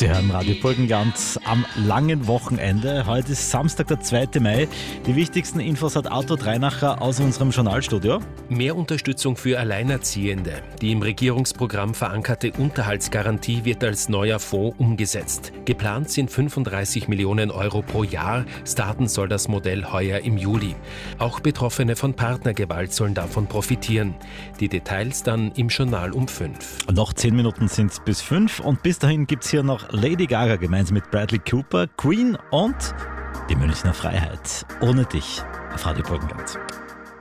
Sie hören Radio Burgenland am langen Wochenende. Heute ist Samstag, der 2. Mai. Die wichtigsten Infos hat Artur Dreinacher aus unserem Journalstudio. Mehr Unterstützung für Alleinerziehende. Die im Regierungsprogramm verankerte Unterhaltsgarantie wird als neuer Fonds umgesetzt. Geplant sind 35 Millionen Euro pro Jahr. Starten soll das Modell heuer im Juli. Auch Betroffene von Partnergewalt sollen davon profitieren. Die Details dann im Journal um 5. Noch 10 Minuten sind es bis 5 und bis dahin gibt es hier noch Lady Gaga gemeinsam mit Bradley Cooper, Queen und die Münchner Freiheit. Ohne dich auf Radio Burgenland.